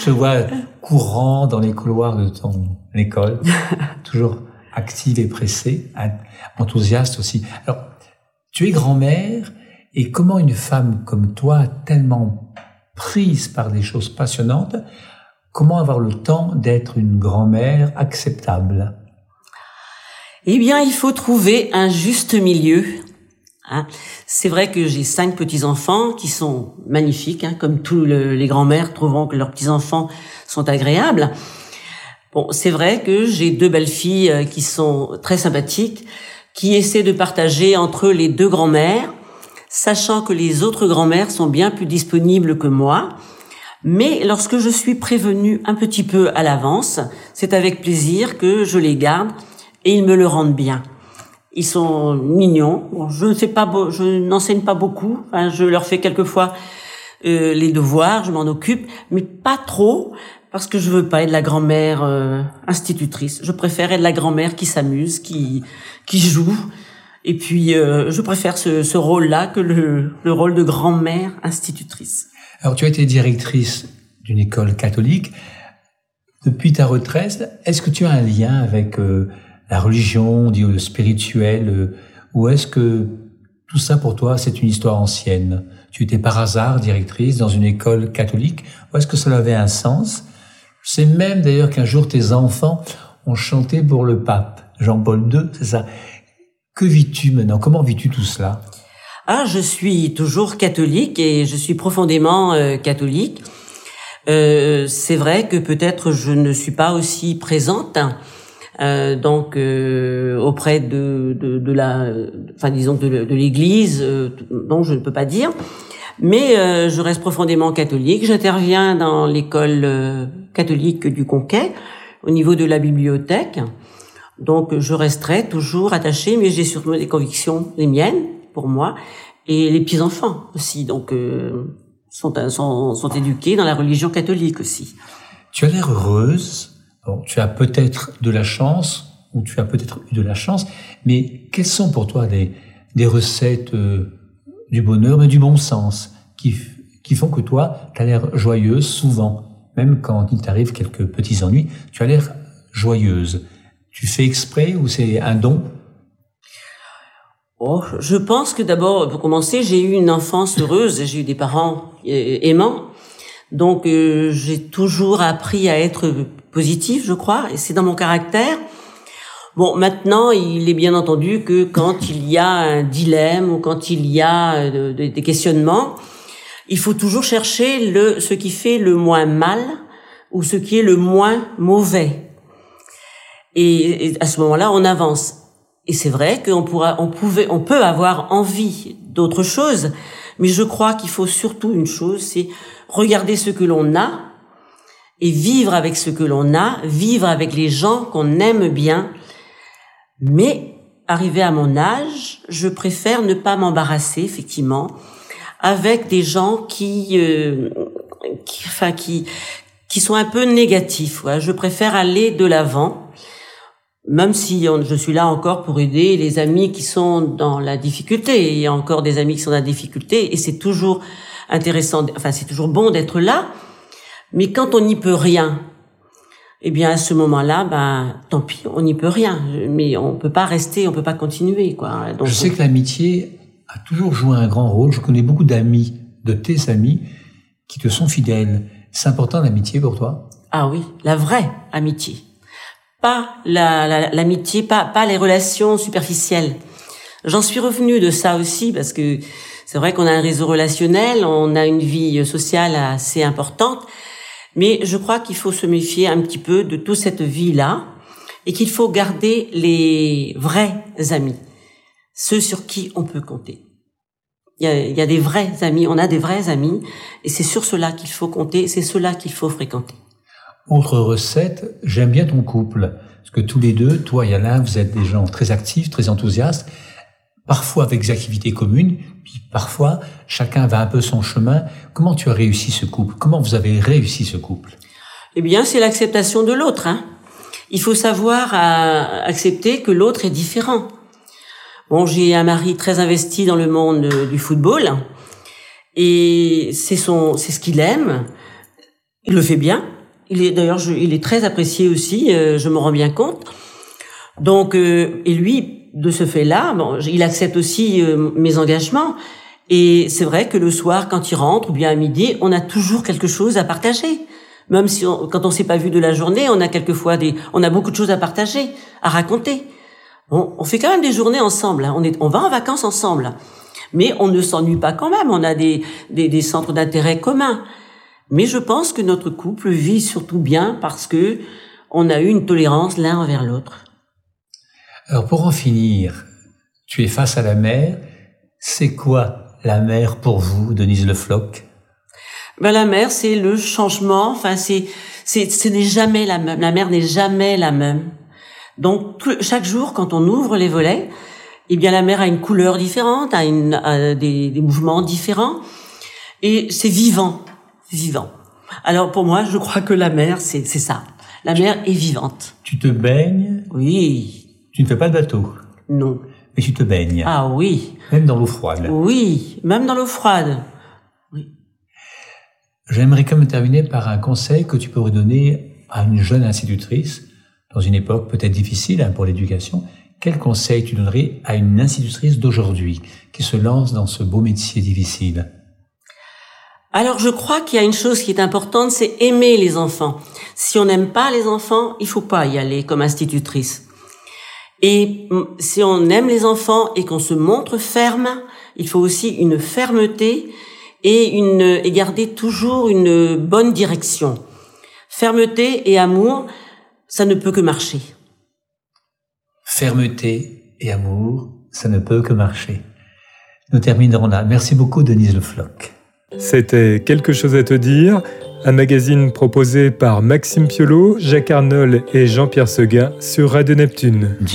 te vois courant dans les couloirs de ton école, toujours active et pressée, enthousiaste aussi. Alors, tu es grand-mère, et comment une femme comme toi, tellement prise par des choses passionnantes, comment avoir le temps d'être une grand-mère acceptable? Eh bien, il faut trouver un juste milieu. C'est vrai que j'ai 5 petits-enfants qui sont magnifiques, comme tous les grands-mères trouveront que leurs petits-enfants sont agréables. Bon, c'est vrai que j'ai 2 belles-filles qui sont très sympathiques, qui essaient de partager entre eux les 2 grands-mères, sachant que les autres grands-mères sont bien plus disponibles que moi. Mais lorsque je suis prévenue un petit peu à l'avance, c'est avec plaisir que je les garde et ils me le rendent bien. Ils sont mignons. Bon, je n'enseigne pas beaucoup. Enfin, je leur fais quelquefois les devoirs, je m'en occupe, mais pas trop, parce que je veux pas être la grand-mère institutrice. Je préfère être la grand-mère qui s'amuse, qui joue. Et puis, je préfère ce rôle-là que le rôle de grand-mère institutrice. Alors, tu as été directrice d'une école catholique. Depuis ta retraite, est-ce que tu as un lien avec la religion, Dieu spirituel, ou est-ce que tout ça pour toi, c'est une histoire ancienne? Tu étais par hasard directrice dans une école catholique, ou est-ce que cela avait un sens? Je sais même d'ailleurs qu'un jour tes enfants ont chanté pour le pape, Jean-Paul II, c'est ça. Que vis-tu maintenant? Comment vis-tu tout cela? Je suis toujours catholique et je suis profondément catholique. C'est vrai que peut-être je ne suis pas aussi présente auprès de l'Église, donc je ne peux pas dire. Mais je reste profondément catholique. J'interviens dans l'école catholique du Conquet au niveau de la bibliothèque. Donc je resterai toujours attachée, mais j'ai surtout des convictions, les miennes pour moi, et les petits-enfants aussi. Donc sont éduqués dans la religion catholique aussi. Tu as l'air heureuse. Bon, tu as peut-être de la chance, ou tu as peut-être eu de la chance, mais quelles sont pour toi des recettes du bonheur, mais du bon sens, qui font que toi, tu as l'air joyeuse souvent, même quand il t'arrive quelques petits ennuis, tu as l'air joyeuse. Tu fais exprès ou c'est un don? Je pense que d'abord, pour commencer, j'ai eu une enfance heureuse, j'ai eu des parents aimants, donc j'ai toujours appris à être positif, je crois, et c'est dans mon caractère. Bon, maintenant, il est bien entendu que quand il y a un dilemme ou quand il y a des questionnements, il faut toujours chercher ce qui fait le moins mal ou ce qui est le moins mauvais. Et à ce moment-là, on avance. Et c'est vrai qu'on peut avoir envie d'autre chose, mais je crois qu'il faut surtout une chose, c'est regarder ce que l'on a et vivre avec ce que l'on a, vivre avec les gens qu'on aime bien. Mais arrivé à mon âge, je préfère ne pas m'embarrasser, effectivement, avec des gens qui sont un peu négatifs. Ouais. Je préfère aller de l'avant. Même si je suis là encore pour aider les amis qui sont dans la difficulté. Il y a encore des amis qui sont dans la difficulté et c'est toujours intéressant, c'est toujours bon d'être là. Mais quand on n'y peut rien, eh bien, à ce moment-là, tant pis, on n'y peut rien. Mais on peut pas rester, on peut pas continuer, quoi. Donc, je sais que l'amitié a toujours joué un grand rôle. Je connais beaucoup d'amis, de tes amis, qui te sont fidèles. C'est important l'amitié pour toi? Ah oui, la vraie amitié. Pas l'amitié, pas les relations superficielles. J'en suis revenue de ça aussi parce que c'est vrai qu'on a un réseau relationnel, on a une vie sociale assez importante, mais je crois qu'il faut se méfier un petit peu de toute cette vie-là et qu'il faut garder les vrais amis, ceux sur qui on peut compter. Il y a des vrais amis, on a des vrais amis et c'est sur cela qu'il faut compter, c'est cela qu'il faut fréquenter. Autre recette, j'aime bien ton couple, parce que tous les deux, toi et Alain, vous êtes des gens très actifs, très enthousiastes, parfois avec des activités communes, puis parfois chacun va un peu son chemin. Comment tu as réussi ce couple? Comment vous avez réussi ce couple? Eh bien, c'est l'acceptation de l'autre. Il faut savoir accepter que l'autre est différent. Bon, j'ai un mari très investi dans le monde du football, et c'est ce qu'il aime. Il le fait bien. Il est très apprécié aussi, je me rends bien compte. Donc, et lui, de ce fait-là, il accepte aussi mes engagements. Et c'est vrai que le soir, quand il rentre, ou bien à midi, on a toujours quelque chose à partager. Même si quand on s'est pas vu de la journée, on a beaucoup de choses à partager, à raconter. On fait quand même des journées ensemble. Hein. On va en vacances ensemble. Mais on ne s'ennuie pas quand même. On a des centres d'intérêt communs. Mais je pense que notre couple vit surtout bien parce que on a eu une tolérance l'un envers l'autre. Alors pour en finir, tu es face à la mer. C'est quoi la mer pour vous, Denise Le Floch? La mer, c'est le changement. Enfin, ce n'est jamais la même. La mer n'est jamais la même. Donc chaque jour, quand on ouvre les volets, eh bien la mer a une couleur différente, a des mouvements différents, et c'est vivant. Alors pour moi, je crois que la mer, c'est ça. La mer est vivante. Tu te baignes? Oui. Tu ne fais pas de bateau? Non. Mais tu te baignes? Ah oui. Même dans l'eau froide? Oui, même dans l'eau froide. Oui. J'aimerais quand même terminer par un conseil que tu pourrais donner à une jeune institutrice, dans une époque peut-être difficile pour l'éducation. Quel conseil tu donnerais à une institutrice d'aujourd'hui qui se lance dans ce beau métier difficile? Alors je crois qu'il y a une chose qui est importante, c'est aimer les enfants. Si on n'aime pas les enfants, il faut pas y aller comme institutrice. Et si on aime les enfants et qu'on se montre ferme, il faut aussi une fermeté et garder toujours une bonne direction. Fermeté et amour, ça ne peut que marcher. Fermeté et amour, ça ne peut que marcher. Nous terminerons là. Merci beaucoup, Denise Le Floch. C'était Quelque chose à te dire, un magazine proposé par Maxime Piolo, Jacques Arnold et Jean-Pierre Seguin sur Radio Neptune.